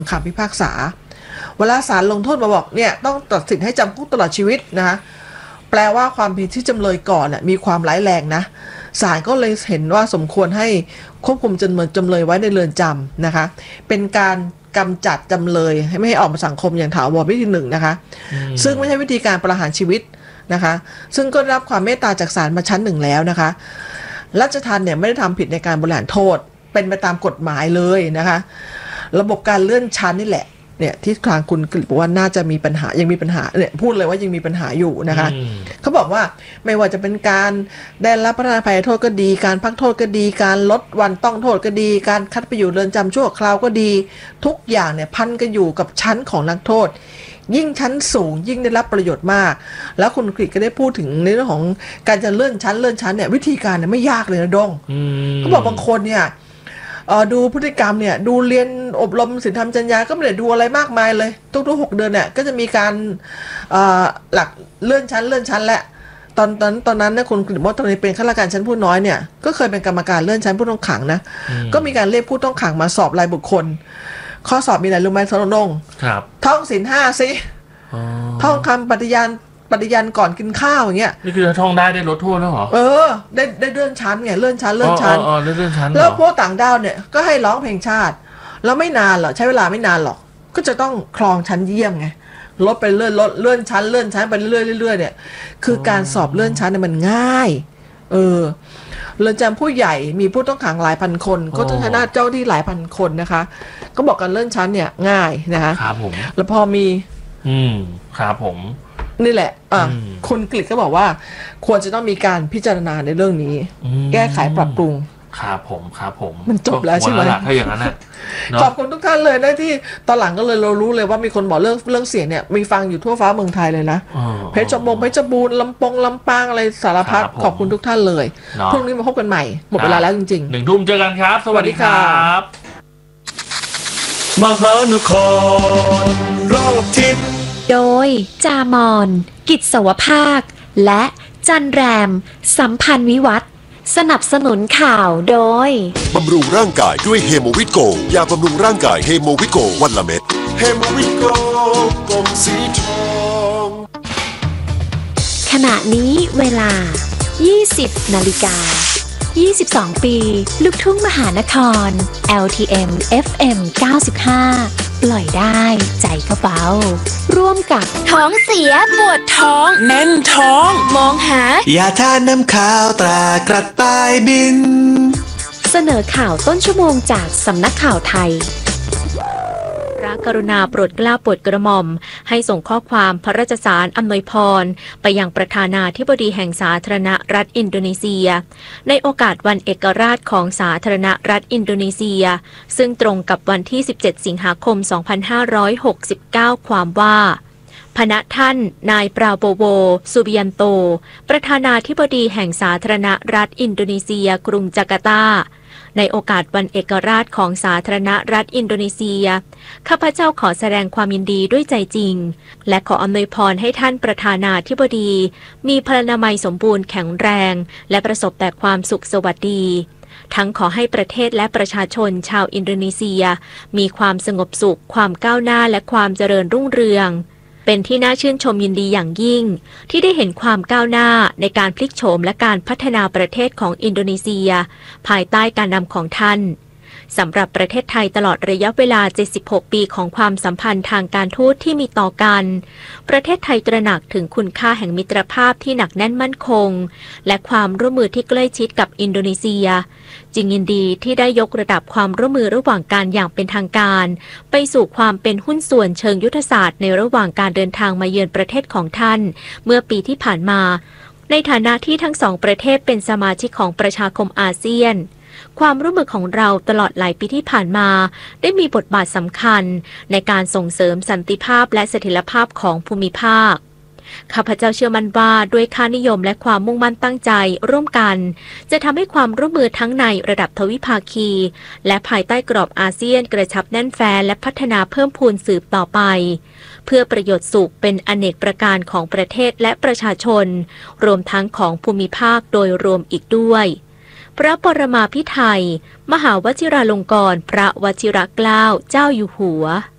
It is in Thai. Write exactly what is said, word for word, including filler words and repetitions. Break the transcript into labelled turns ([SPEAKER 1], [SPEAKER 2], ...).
[SPEAKER 1] คำพิพากษาเวลาศาลลงโทษมาบอกเนี่ยต้องตัดสินให้จำคุกตลอดชีวิตนะคะแปลว่าความผิดที่จำเลยก่อนมีความร้ายแรงนะศาลก็เลยเห็นว่าสมควรให้ควบคุมจำเลยจำเลยไว้ในเรือนจำนะคะเป็นการกำจัดจำเลยให้ไม่ให้ออกมาสังคมอย่างถาวรวิธีหนึ่งนะคะซึ่งไม่ใช่วิธีการประหารชีวิตนะคะซึ่งก็ได้รับความเมตตาจากศาลมาชั้นหนึ่งแล้วนะคะราชทัณฑ์เนี่ยไม่ได้ทำผิดในการบริหารโทษเป็นไปตามกฎหมายเลยนะคะระบบการเลื่อนชั้นนี่แหละเนี่ยที่ทางคุณกฤษบอกว่าน่าจะมีปัญหายังมีปัญหาเนี่ยพูดเลยว่ายังมีปัญหาอยู่นะคะเขาบอกว่าไม่ว่าจะเป็นการได้รับประทานอภัยโทษก็ดีการพักโทษก็ดีการลดวันต้องโทษก็ดีการคัดไปอยู่เรือนจำชั่วคราวก็ดีทุกอย่างเนี่ยพันกันอยู่กับชั้นของนักโทษยิ่งชั้นสูงยิ่งได้รับประโยชน์มากแล้วคุณกฤษก็ได้พูดถึงในเรื่องของการจะเลื่อนชั้นเลื่อนชั้นเนี่ยวิธีการเนี่ยไม่ยากเลยนะดงเขาบอกบางคนเนี่ยดูพฤติกรรมเนี่ยดูเรียนอบรมศีลธรรมจรรยาก็ไม่ได้ดูอะไรมากมายเลยทุกๆหกเดือนเนี่ยก็จะมีการหลักเลื่อนชั้นเลื่อนชั้นและตอนตอนตอนนั้นเนี่ยคุณกฤษบอกตอนนี้เป็นข้าราชการชั้นผู้น้อยเนี่ยก็เคยเป็นกรรมการเลื่อนชั้นผู้ต้องขังนะก็มีการเรียกผู้ต้องขังมาสอบรายบุคคลข้อสอบมีอะไรรู้ไหมสนง
[SPEAKER 2] ครับ
[SPEAKER 1] ท่องศีลห้าสิท่องคำปฏิญาณปฏิญาณก่อนกินข้าวอย่างเงี้ย
[SPEAKER 2] นี่คือท่องได้ได้ลดโทษแล้วเหรอ
[SPEAKER 1] เออได้ได้เลื่อนชั้นไงเลื่อนชั้นเลื่อนชั้น
[SPEAKER 2] อ๋อเลื่อนชั้น
[SPEAKER 1] แล้วพวกต่างด้าวเนี่ยก็ให้ร้องเพลงชาติแล้วไม่นานหรอกใช้เวลาไม่นานหรอกก็จะต้องครองชั้นเยี่ยมไงลดไปเลื่อนลดเลื่อนชั้นเลื่อนชั้นไปเรื่อยๆเรื่อยๆเนี่ยคือการสอบเลื่อนชั้นเนี่ยมันง่ายเออเรือนจำผู้ใหญ่มีผู้ต้องขังหลายพันคนก็ต้องใช้หน้าเจ้าที่หลายพันคนนะคะก็บอกกันเลื่อนชั้นเนี่ยง่ายนะคะ
[SPEAKER 2] ครับผม
[SPEAKER 1] แล้วพอมี
[SPEAKER 2] อืมครับผม
[SPEAKER 1] นี่แหละอ่ะคุณกฤษก็บอกว่าควรจะต้องมีการพิจารณาในเรื่องนี้แก้ไขปรับปรุง
[SPEAKER 2] ครับผมครับผม
[SPEAKER 1] มันจบแล้วใช่ไหม
[SPEAKER 2] ถ้าอย่างนั้นนะ
[SPEAKER 1] ขอบคุณทุกท่านเลยนะที่ตอนหลังก็เลยเรารู้เลยว่ามีคนบอกเรื่องเรื่องเสียงเนี่ยมีฟังอยู่ทั่วฟ้าเมืองไทยเลยนะเพชรบงเพชรบูรณ์ลำปงลำปางอะไรสารพัดขอบคุณทุกท่านเลยพรุ่งนี้มาพบกันใหม่หมดเวลาแล้วจริง
[SPEAKER 2] ๆหนึ่งทุ่มเจอกันครับสวัสดีครับมหานครรอบทิศ
[SPEAKER 3] โดยจามอนกิจสวภาคและจันแรมสัมพันธ์วิวัฒน์สนับสนุนข่าวโดย
[SPEAKER 4] บำรุงร่างกายด้วยเฮโมวิโกยาบำรุงร่างกายเฮโมวิโกวันละเม็ดเฮโมวิโกกลมสีทอง
[SPEAKER 3] ขณะนี้เวลา ยี่สิบนาฬิกายี่สิบสอง ปีลูกทุ่งมหานคร แอล ที เอ็ม เอฟ เอ็ม เก้าสิบห้า ปล่อยได้ใจก็เบาร่วมกับ
[SPEAKER 5] ท้องเสียปวดท้องแน่นท้องมองหาย
[SPEAKER 6] าทานน้ำข้าวตรากระต่ายบิน
[SPEAKER 3] เสนอข่าวต้นชั่วโมงจากสำนักข่าวไทยพระกรุณาโปรดเกล้าโปรดกระหม่อมให้ส่งข้อความพระราชสารอำนวยพรไปยังประธานาธิบดีแห่งสาธารณรัฐอินโดนีเซียในโอกาสวันเอกราชของสาธารณรัฐอินโดนีเซียซึ่งตรงกับวันที่สิบเจ็ดสิงหาคมสองพันห้าร้อยหกสิบเก้าความว่าพณท่านนายปราโบโวสุบิยันโตประธานาธิบดีแห่งสาธารณรัฐอินโดนีเซียกรุงจาการ์ตาในโอกาสวันเอกราชของสาธารณรัฐอินโดนีเซียข้าพเจ้าขอแสดงความยินดีด้วยใจจริงและขออำนวยพรให้ท่านประธานาธิบดีมีพลานามัยสมบูรณ์แข็งแรงและประสบแต่ความสุขสวัสดีทั้งขอให้ประเทศและประชาชนชาวอินโดนีเซียมีความสงบสุขความก้าวหน้าและความเจริญรุ่งเรืองเป็นที่น่าชื่นชมยินดีอย่างยิ่งที่ได้เห็นความก้าวหน้าในการพลิกโฉมและการพัฒนาประเทศของอินโดนีเซียภายใต้การนำของท่านสำหรับประเทศไทยตลอดระยะเวลาเจ็ดสิบหกปีของความสัมพันธ์ทางการทูตที่มีต่อกันประเทศไทยตระหนักถึงคุณค่าแห่งมิตรภาพที่หนักแน่นมั่นคงและความร่วมมือที่ใกล้ชิดกับอินโดนีเซียจึงยินดีที่ได้ยกระดับความร่วมมือระหว่างกันอย่างเป็นทางการไปสู่ความเป็นหุ้นส่วนเชิงยุทธศาสตร์ในระหว่างการเดินทางมาเยือนประเทศของท่านเมื่อปีที่ผ่านมาในฐานะที่ทั้งสองประเทศเป็นสมาชิกของประชาคมอาเซียนความร่วมมือของเราตลอดหลายปีที่ผ่านมาได้มีบทบาทสำคัญในการส่งเสริมสันติภาพและเสถียรภาพของภูมิภาคข้าพเจ้าเชื่อมั่นว่าด้วยค่านิยมและความมุ่งมั่นตั้งใจร่วมกันจะทำให้ความร่วมมือทั้งในระดับทวิภาคีและภายใต้กรอบอาเซียนกระชับแน่นแฟ้นและพัฒนาเพิ่มพูนสืบต่อไปเพื่อประโยชน์สุขเป็นอเนกประการของประเทศและประชาชนรวมทั้งของภูมิภาคโดยรวมอีกด้วยพระปรมาภิไธยมหาวชิราลงกรณ์พระวชิรเกล้าเจ้าอยู่หัว